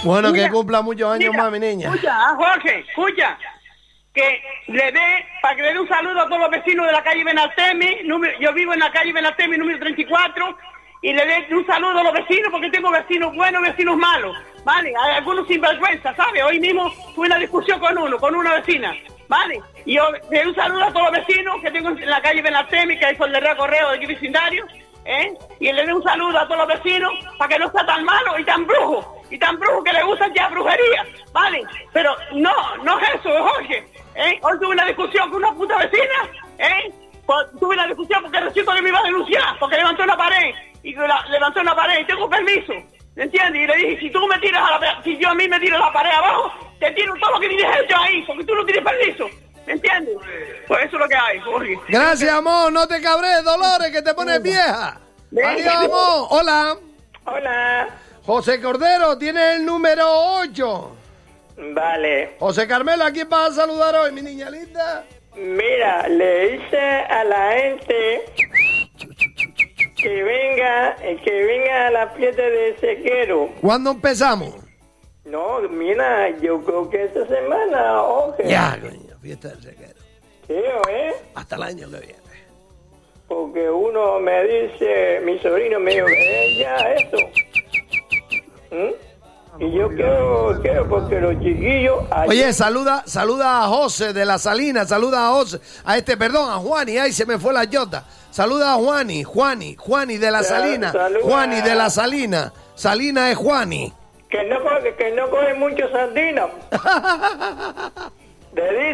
Bueno, mira, que cumpla muchos años más, mi niña. Escucha, Jorge, escucha. Que le dé, para que le dé un saludo a todos los vecinos de la calle Benaltemi. Yo vivo en la calle Benaltemi, número 34. Y le dé un saludo a los vecinos, porque tengo vecinos buenos y vecinos malos. Vale, hay algunos sinvergüenza, ¿sabes? Hoy mismo tuve una discusión con una vecina. Vale, y yo le doy un saludo a todos los vecinos que tengo en la calle Benaltemi, que hay por el Correo de aquí vecindario. Y le doy un saludo a todos los vecinos para que no sea tan malo y tan brujo que le gustan ya brujería, ¿vale? Pero no es eso, Jorge. Hoy tuve una discusión con una puta vecina, tuve una discusión porque resulta que me iba a denunciar, porque levantó una pared, y tengo permiso, ¿me entiendes? Y le dije, si tú me tiras si yo a mí me tiro la pared abajo, te tiro todo lo que tienes hecho ahí, porque tú no tienes permiso. ¿Me entiendes? Pues eso es lo que hay, Jorge. Gracias, amor. No te cabres, Dolores, que te pones vieja. Adiós, amor. Hola. Hola. José Cordero, tiene el número 8. Vale. José Carmelo, ¿a quién vas a saludar hoy, mi niña linda? Mira, le hice a la gente que venga a la fiesta de Sequero. ¿Cuándo empezamos? No, mira, yo creo que esta semana, oje. Ya, coño, fiesta del Sequero. ¿Qué, Hasta el año que viene. Porque uno me dice, mi sobrino me dijo, ya, eso. Y yo quiero, porque los chiquillos... Oye, saluda a José de la Salina, saluda a José, a Juani, ay, se me fue la yota. Saluda a Juani de la Salina, Juani de la Salina, Salina es Juani. Que no coge mucho sardina.